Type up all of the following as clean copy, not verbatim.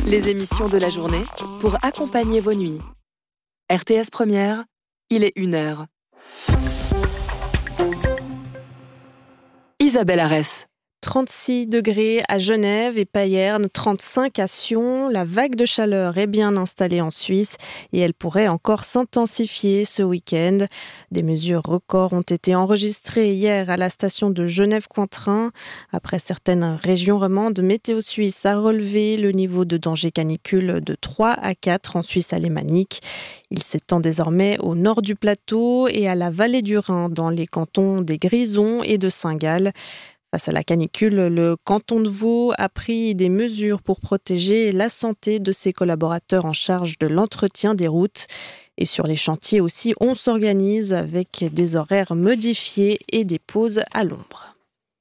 Les émissions de la journée pour accompagner vos nuits. RTS Première, il est 1h. Isabelle Arès. 36 degrés à Genève et Payerne, 35 à Sion. La vague de chaleur est bien installée en Suisse et elle pourrait encore s'intensifier ce week-end. Des mesures records ont été enregistrées hier à la station de Genève-Cointrin. Après certaines régions romandes, Météo Suisse a relevé le niveau de danger canicule de 3 à 4 en Suisse alémanique. Il s'étend désormais au nord du plateau et à la vallée du Rhin dans les cantons des Grisons et de Saint-Gall. Face à la canicule, le canton de Vaud a pris des mesures pour protéger la santé de ses collaborateurs en charge de l'entretien des routes. Et sur les chantiers aussi, on s'organise avec des horaires modifiés et des pauses à l'ombre.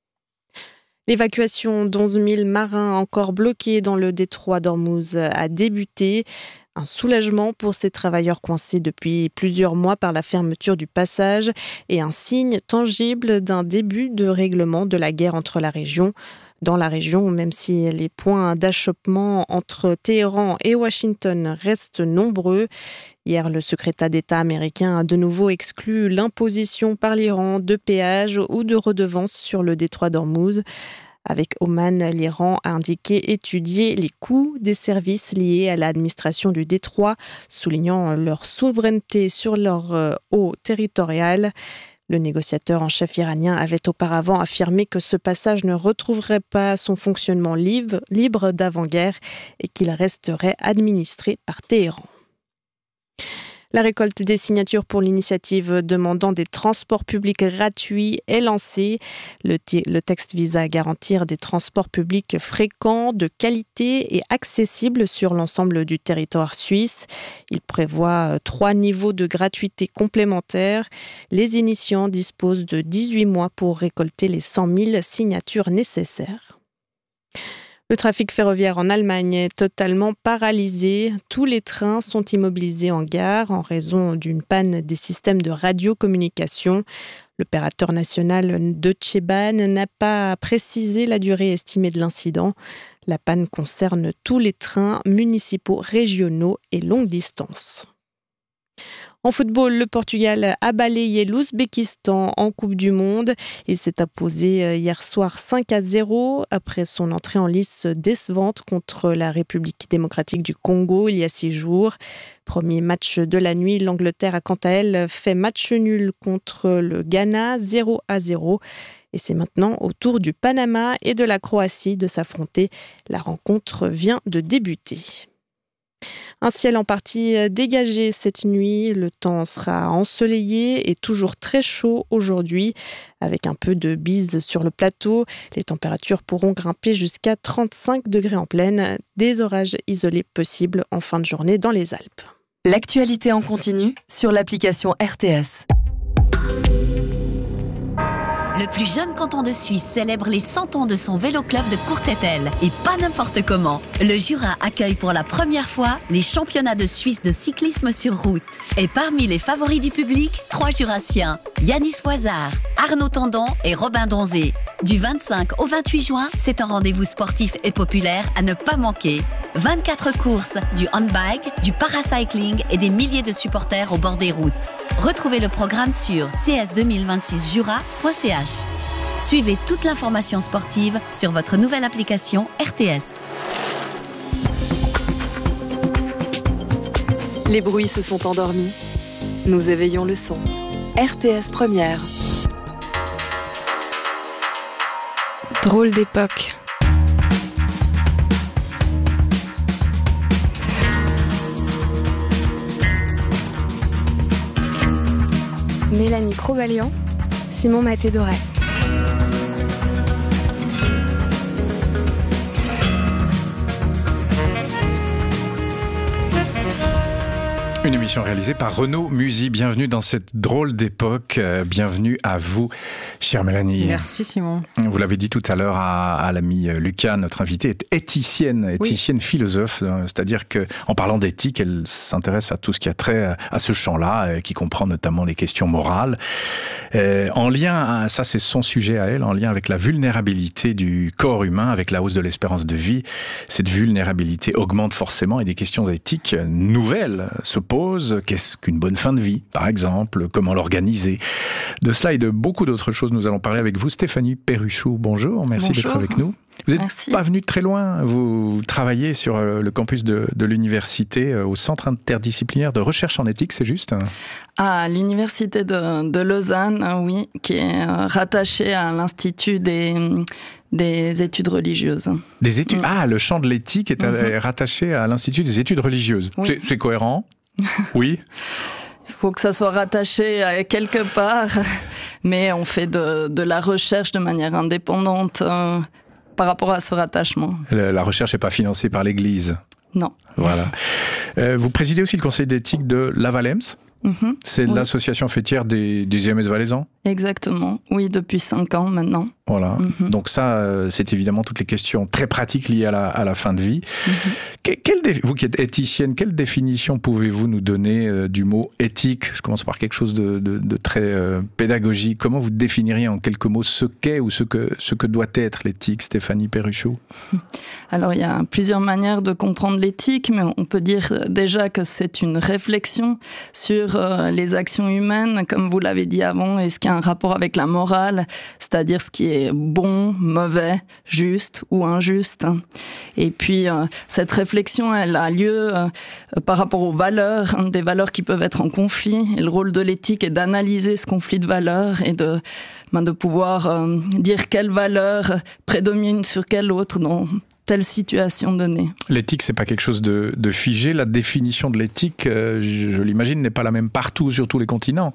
L'évacuation d'11 000 marins encore bloqués dans le détroit d'Ormuz a débuté. Un soulagement pour ces travailleurs coincés depuis plusieurs mois par la fermeture du passage et un signe tangible d'un début de règlement de la guerre dans la région, même si les points d'achoppement entre Téhéran et Washington restent nombreux. Hier, le secrétaire d'État américain a de nouveau exclu l'imposition par l'Iran de péages ou de redevances sur le détroit d'Ormuz. Avec Oman, l'Iran a indiqué étudier les coûts des services liés à l'administration du détroit, soulignant leur souveraineté sur leur eau territoriale. Le négociateur en chef iranien avait auparavant affirmé que ce passage ne retrouverait pas son fonctionnement libre d'avant-guerre et qu'il resterait administré par Téhéran. La récolte des signatures pour l'initiative demandant des transports publics gratuits est lancée. Le texte vise à garantir des transports publics fréquents, de qualité et accessibles sur l'ensemble du territoire suisse. Il prévoit 3 niveaux de gratuité complémentaires. Les initiants disposent de 18 mois pour récolter les 100 000 signatures nécessaires. Le trafic ferroviaire en Allemagne est totalement paralysé. Tous les trains sont immobilisés en gare en raison d'une panne des systèmes de radiocommunication. L'opérateur national Deutsche Bahn n'a pas précisé la durée estimée de l'incident. La panne concerne tous les trains municipaux, régionaux et longue distance. En football, le Portugal a balayé l'Ouzbékistan en Coupe du Monde. Il s'est imposé hier soir 5-0 après son entrée en lice décevante contre la République démocratique du Congo il y a 6 jours. Premier match de la nuit, l'Angleterre a quant à elle fait match nul contre le Ghana 0-0. Et c'est maintenant au tour du Panama et de la Croatie de s'affronter. La rencontre vient de débuter. Un ciel en partie dégagé cette nuit, le temps sera ensoleillé et toujours très chaud aujourd'hui, avec un peu de bise sur le plateau. Les températures pourront grimper jusqu'à 35 degrés en plaine, des orages isolés possibles en fin de journée dans les Alpes. L'actualité en continu sur l'application RTS. Le plus jeune canton de Suisse célèbre les 100 ans de son vélo-club de Courtételle. Et pas n'importe comment. Le Jura accueille pour la première fois les championnats de Suisse de cyclisme sur route. Et parmi les favoris du public, 3 Jurassiens. Yanis Voisard, Arnaud Tendon et Robin Donzé. Du 25 au 28 juin, c'est un rendez-vous sportif et populaire à ne pas manquer. 24 courses, du handbike, du paracycling et des milliers de supporters au bord des routes. Retrouvez le programme sur cs2026jura.ch. Suivez toute l'information sportive sur votre nouvelle application RTS. Les bruits se sont endormis. Nous éveillons le son. RTS Première. Drôle d'époque. Mélanie Crobalian, Simon Maté-Doré. Une émission émission réalisée par Renaud Musy. Bienvenue dans cette drôle d'époque. Bienvenue à vous, chère Mélanie. Merci Simon. Vous l'avez dit tout à l'heure à l'ami Lucas, notre invitée est éthicienne philosophe. C'est-à-dire qu'en parlant d'éthique, elle s'intéresse à tout ce qui a trait à ce champ-là, qui comprend notamment les questions morales. En lien, ça c'est son sujet à elle, en lien avec la vulnérabilité du corps humain, avec la hausse de l'espérance de vie. Cette vulnérabilité augmente forcément et des questions éthiques nouvelles se posent. Qu'est-ce qu'une bonne fin de vie, par exemple? Comment l'organiser? De cela et de beaucoup d'autres choses, nous allons parler avec vous. Stéphanie Perruchot, bonjour. Merci d'être avec nous. Vous n'êtes pas venue de très loin. Vous travaillez sur le campus de l'université au Centre interdisciplinaire de recherche en éthique, c'est juste? À l'université de Lausanne, oui, qui est rattachée à l'Institut des études religieuses. Des études. Ah, le champ de l'éthique est rattaché à l'Institut des études religieuses. Oui. C'est cohérent? Oui. Il faut que ça soit rattaché à quelque part, mais on fait de la recherche de manière indépendante par rapport à ce rattachement. La recherche n'est pas financée par l'Église? Non. Voilà. Vous présidez aussi le conseil d'éthique de la Valence? C'est l'association fêtière des IMS valaisans? Exactement, oui, depuis 5 ans maintenant. Voilà, donc ça, c'est évidemment toutes les questions très pratiques liées à la fin de vie. Vous qui êtes éthicienne, quelle définition pouvez-vous nous donner du mot éthique? Je commence par quelque chose de très pédagogique. Comment vous définiriez en quelques mots ce qu'est ou ce que doit être l'éthique, Stéphanie Perruchot? Alors, il y a plusieurs manières de comprendre l'éthique, mais on peut dire déjà que c'est une réflexion sur les actions humaines, comme vous l'avez dit avant, et ce qui a un rapport avec la morale, c'est-à-dire ce qui est bon, mauvais, juste ou injuste. Et puis, cette réflexion, elle a lieu par rapport aux valeurs, des valeurs qui peuvent être en conflit. Et le rôle de l'éthique est d'analyser ce conflit de valeurs et de pouvoir dire quelle valeur prédomine sur quelle autre dans telle situation donnée. L'éthique, c'est pas quelque chose de figé. La définition de l'éthique, je l'imagine, n'est pas la même partout sur tous les continents.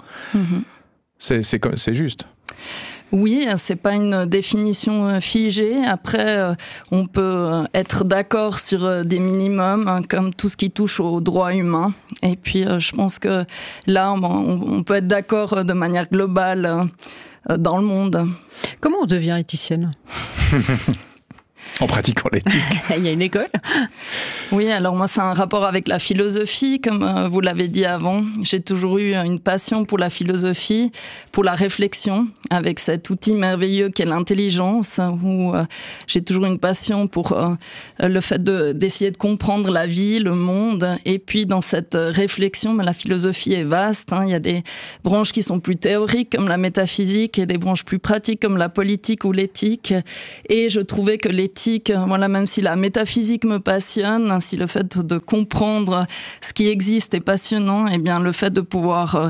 C'est juste. Oui, c'est pas une définition figée. Après, on peut être d'accord sur des minimums, comme tout ce qui touche aux droits humains. Et puis, je pense que là, on peut être d'accord de manière globale dans le monde. Comment on devient éthicienne? En pratiquant l'éthique. Il y a une école? Oui, alors moi, c'est un rapport avec la philosophie, comme vous l'avez dit avant. J'ai toujours eu une passion pour la philosophie, pour la réflexion, avec cet outil merveilleux qu'est l'intelligence, où j'ai toujours une passion pour le fait d'essayer de comprendre la vie, le monde. Et puis, dans cette réflexion, la philosophie est vaste. Il y a des branches qui sont plus théoriques, comme la métaphysique, et des branches plus pratiques, comme la politique ou l'éthique. Et je trouvais que l'éthique, voilà, même si la métaphysique me passionne, si le fait de comprendre ce qui existe est passionnant, eh bien le fait de pouvoir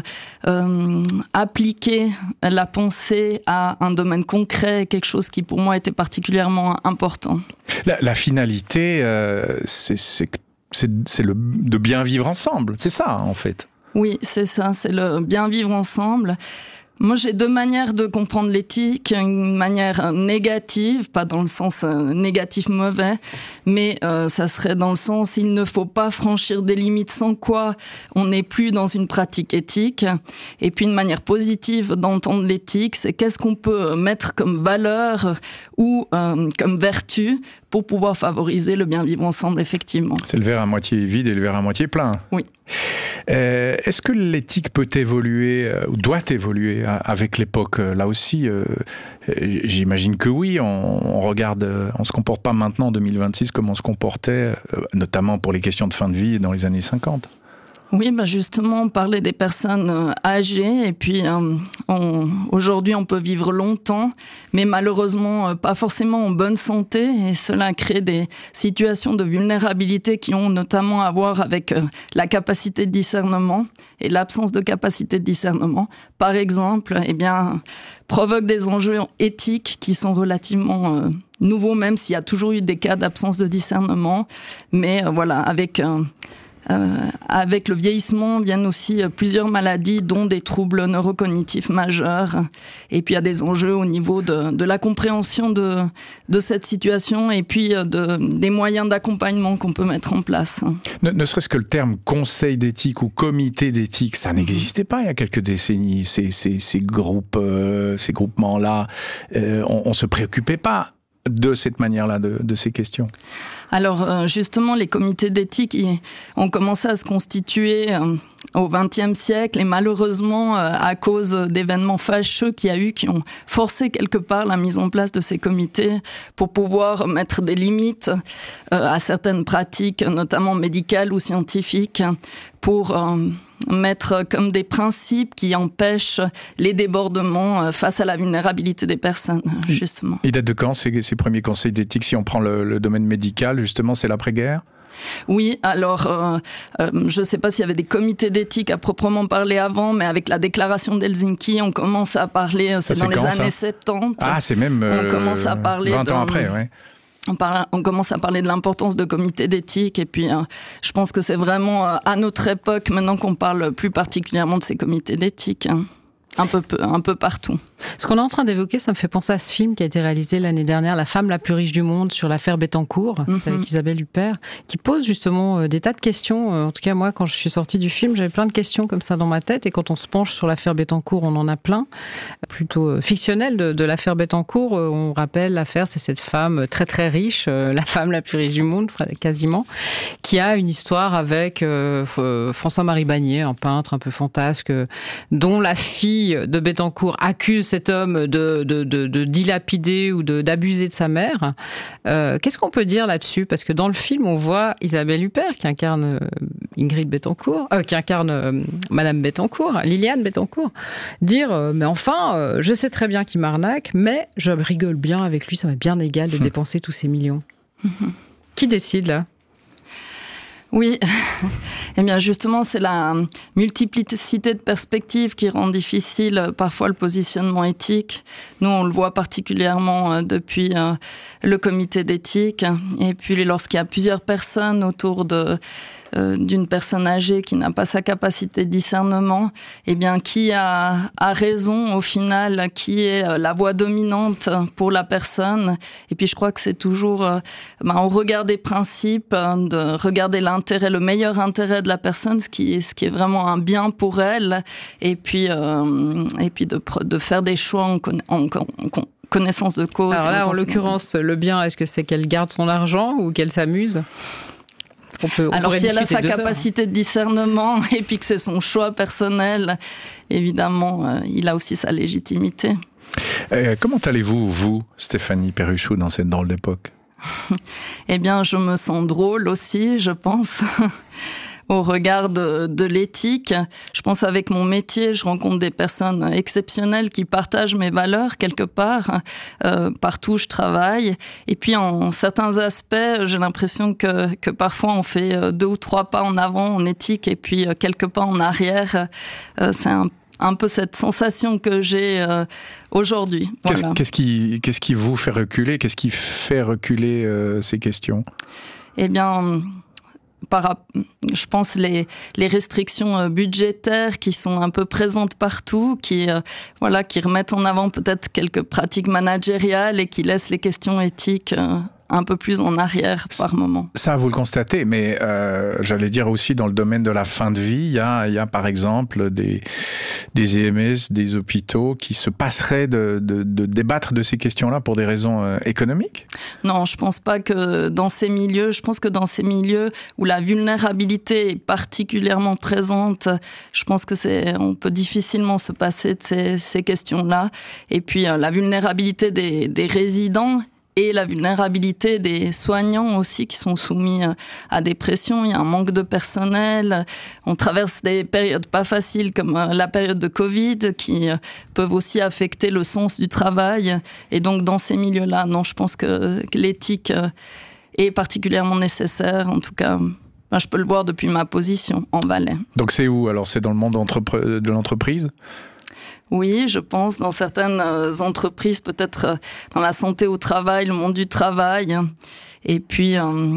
appliquer la pensée à un domaine concret est quelque chose qui pour moi était particulièrement important. La finalité, c'est de bien vivre ensemble, c'est ça en fait. Oui, c'est ça, c'est le bien vivre ensemble. Moi, j'ai 2 manières de comprendre l'éthique. Une manière négative, pas dans le sens négatif mauvais, mais ça serait dans le sens il ne faut pas franchir des limites sans quoi on n'est plus dans une pratique éthique. Et puis une manière positive d'entendre l'éthique, c'est qu'est-ce qu'on peut mettre comme valeur ou comme vertu pour pouvoir favoriser le bien vivre ensemble, effectivement. C'est le verre à moitié vide et le verre à moitié plein. Oui. Est-ce que l'éthique peut évoluer ou doit évoluer avec l'époque? Là aussi, j'imagine que oui. On regarde, on se comporte pas maintenant en 2026 comme on se comportait, notamment pour les questions de fin de vie dans les années 50. Oui, justement, on parlait des personnes âgées et puis aujourd'hui on peut vivre longtemps, mais malheureusement pas forcément en bonne santé et cela crée des situations de vulnérabilité qui ont notamment à voir avec la capacité de discernement et l'absence de capacité de discernement. Par exemple, provoque des enjeux éthiques qui sont relativement nouveaux, même s'il y a toujours eu des cas d'absence de discernement, mais voilà, avec avec le vieillissement viennent aussi plusieurs maladies, dont des troubles neurocognitifs majeurs. Et puis il y a des enjeux au niveau de la compréhension de cette situation et puis des moyens d'accompagnement qu'on peut mettre en place. Ne serait-ce que le terme conseil d'éthique ou comité d'éthique, ça n'existait pas il y a quelques décennies. Ces groupements-là, on se préoccupait pas de cette manière-là, de ces questions. Alors justement, les comités d'éthique ont commencé à se constituer au XXe siècle et malheureusement, à cause d'événements fâcheux qui ont forcé quelque part la mise en place de ces comités pour pouvoir mettre des limites à certaines pratiques, notamment médicales ou scientifiques, pour mettre comme des principes qui empêchent les débordements face à la vulnérabilité des personnes, justement. Il date de quand ces premiers conseils d'éthique? Si on prend le domaine médical, justement, c'est l'après-guerre? Oui, alors je ne sais pas s'il y avait des comités d'éthique à proprement parler avant, mais avec la déclaration d'Helsinki, on commence à parler, c'est dans les années 70. Ah, c'est même on commence à parler 20 ans après, oui. On commence à parler de l'importance de comités d'éthique et puis je pense que c'est vraiment à notre époque maintenant qu'on parle plus particulièrement de ces comités d'éthique. Un peu partout. Ce qu'on est en train d'évoquer, ça me fait penser à ce film qui a été réalisé l'année dernière, La femme la plus riche du monde, sur l'affaire Bettencourt, avec Isabelle Huppert, qui pose justement des tas de questions. En tout cas, moi, quand je suis sortie du film, j'avais plein de questions comme ça dans ma tête. Et quand on se penche sur l'affaire Bettencourt, on en a plein. Plutôt fictionnelle de l'affaire Bettencourt. On rappelle, l'affaire, c'est cette femme très très riche, la femme la plus riche du monde, quasiment, qui a une histoire avec François-Marie Bagné, un peintre un peu fantasque, dont la fille de Bettencourt accuse cet homme de dilapider ou d'abuser de sa mère. Qu'est-ce qu'on peut dire là-dessus? Parce que dans le film, on voit Isabelle Huppert, qui incarne Ingrid Bettencourt, qui incarne Madame Bettencourt, Liliane Bettencourt, dire mais enfin, je sais très bien qu'il m'arnaque, mais je rigole bien avec lui, ça m'est bien égal de dépenser tous ces millions. Qui décide là? Oui, eh bien justement, c'est la multiplicité de perspectives qui rend difficile parfois le positionnement éthique. Nous, on le voit particulièrement depuis le comité d'éthique. Et puis, lorsqu'il y a plusieurs personnes autour d'une personne âgée qui n'a pas sa capacité de discernement, eh bien, qui a raison au final, qui est la voix dominante pour la personne. Et puis, je crois que c'est toujours au regard des principes, de regarder l'intérêt, le meilleur intérêt de la personne, ce qui est vraiment un bien pour elle, et puis de faire des choix en connaissance de cause. Alors là, en l'occurrence, le bien, est-ce que c'est qu'elle garde son argent ou qu'elle s'amuse ? Alors si elle a sa capacité de discernement et puis que c'est son choix personnel, évidemment, il a aussi sa légitimité. Comment allez-vous, vous, Stéphanie Perruchot, dans cette drôle d'époque ? Eh bien, je me sens drôle aussi, je pense. Au regard de l'éthique, je pense avec mon métier, je rencontre des personnes exceptionnelles qui partagent mes valeurs quelque part, partout où je travaille. Et puis en certains aspects, j'ai l'impression que parfois on fait 2 ou 3 pas en avant en éthique et puis quelques pas en arrière. C'est un peu cette sensation que j'ai aujourd'hui. Voilà. Qu'est-ce qui vous fait reculer ? Qu'est-ce qui fait reculer ces questions ? Eh bien, je pense les restrictions budgétaires qui sont un peu présentes partout, qui remettent en avant peut-être quelques pratiques managériales et qui laissent les questions éthiques un peu plus en arrière par moment. Ça, vous le constatez, mais j'allais dire aussi dans le domaine de la fin de vie, il y a par exemple des EMS, des hôpitaux qui se passeraient de débattre de ces questions-là pour des raisons économiques ? Non, je pense pas que dans ces milieux, je pense que dans ces milieux où la vulnérabilité est particulièrement présente, je pense que on peut difficilement se passer de ces questions-là. Et puis la vulnérabilité des résidents et la vulnérabilité des soignants aussi qui sont soumis à des pressions. Il y a un manque de personnel. On traverse des périodes pas faciles comme la période de Covid qui peuvent aussi affecter le sens du travail. Et donc dans ces milieux-là, non, je pense que l'éthique est particulièrement nécessaire. En tout cas, je peux le voir depuis ma position en Valais. Donc c'est où alors ? C'est dans le monde de l'entreprise ? Oui, je pense, dans certaines entreprises, peut-être dans la santé au travail, le monde du travail. Et puis,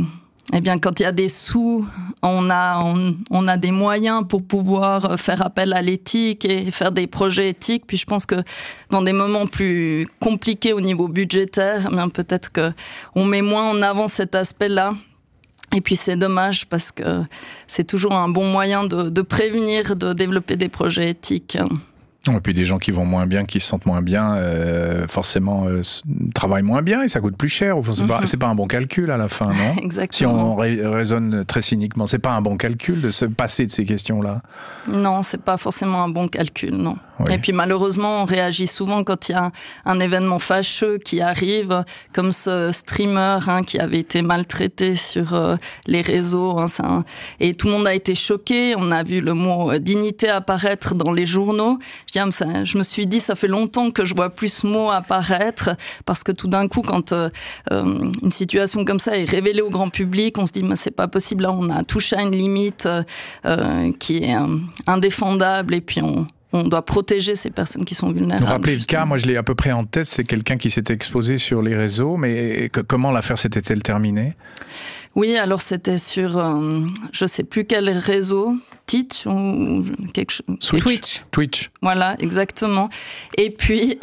eh bien, quand il y a des sous, on a des moyens pour pouvoir faire appel à l'éthique et faire des projets éthiques. Puis je pense que dans des moments plus compliqués au niveau budgétaire, eh bien, peut-être qu'on met moins en avant cet aspect-là. Et puis c'est dommage parce que c'est toujours un bon moyen de prévenir, de développer des projets éthiques. Et puis des gens qui vont moins bien, qui se sentent moins bien, forcément travaillent moins bien et ça coûte plus cher. C'est pas un bon calcul à la fin, non? Exactement. Si on raisonne très cyniquement, c'est pas un bon calcul de se passer de ces questions-là? Non, c'est pas forcément un bon calcul, non. Oui. Et puis malheureusement, on réagit souvent quand il y a un événement fâcheux qui arrive, comme ce streamer qui avait été maltraité sur les réseaux. Et tout le monde a été choqué. On a vu le mot dignité apparaître dans les journaux. Je me suis dit, ça fait longtemps que je vois plus ce mot apparaître, parce que tout d'un coup, quand une situation comme ça est révélée au grand public, on se dit, mais c'est pas possible, là on a touché à une limite qui est indéfendable, et puis on doit protéger ces personnes qui sont vulnérables. Vous rappelez le cas, moi je l'ai à peu près en tête, c'est quelqu'un qui s'était exposé sur les réseaux, mais comment l'affaire s'était-elle terminée? Oui, alors c'était sur, je sais plus quel réseau, Twitch ou quelque chose. Twitch. Voilà, exactement. Et puis,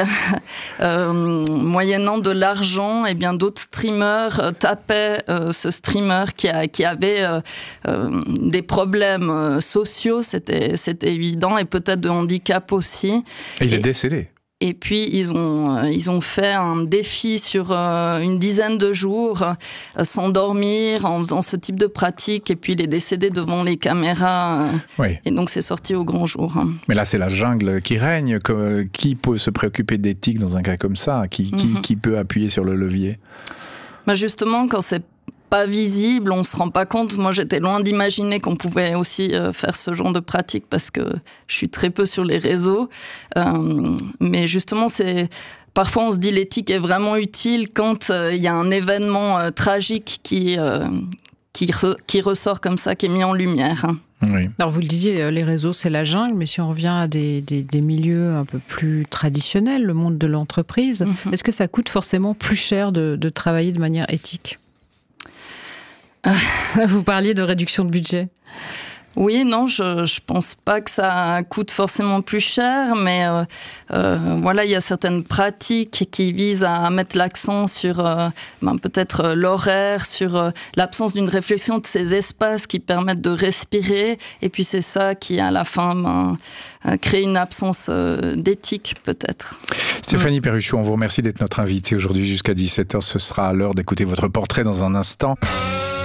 moyennant de l'argent, eh bien d'autres streamers tapaient ce streamer qui avait des problèmes sociaux, c'était évident, et peut-être de handicap aussi. Et il est décédé. Et puis, ils ont fait un défi sur une dizaine de jours, sans dormir, en faisant ce type de pratique. Et puis, il est décédé devant les caméras. Oui. Et donc, c'est sorti au grand jour. Mais là, c'est la jungle qui règne. Qui peut se préoccuper d'éthique dans un cas comme ça? Qui peut appuyer sur le levier? Justement, quand c'est pas visible, on se rend pas compte. Moi, j'étais loin d'imaginer qu'on pouvait aussi faire ce genre de pratique, parce que je suis très peu sur les réseaux. Mais justement, parfois on se dit l'éthique est vraiment utile quand il y a un événement tragique qui ressort comme ça, qui est mis en lumière. Oui. Alors vous le disiez, les réseaux c'est la jungle, mais si on revient à des milieux un peu plus traditionnels, le monde de l'entreprise, est-ce que ça coûte forcément plus cher de travailler de manière éthique? Vous parliez de réduction de budget. Oui, non, je pense pas que ça coûte forcément plus cher, mais voilà, il y a certaines pratiques qui visent à mettre l'accent sur peut-être l'horaire, sur l'absence d'une réflexion de ces espaces qui permettent de respirer, et puis c'est ça qui, à la fin, crée une absence d'éthique, peut-être. Stéphanie Perruchot, on vous remercie d'être notre invitée aujourd'hui jusqu'à 17h. Ce sera à l'heure d'écouter votre portrait dans un instant.